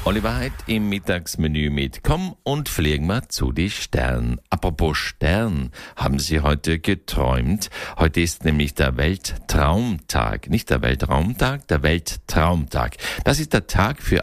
Oliver Heid im Mittagsmenü mit Komm und fliegen wir zu die Stern. Apropos Stern, haben Sie heute geträumt? Heute ist nämlich der Weltraumtag. Nicht der Weltraumtag, der Weltraumtag. Das ist der Tag für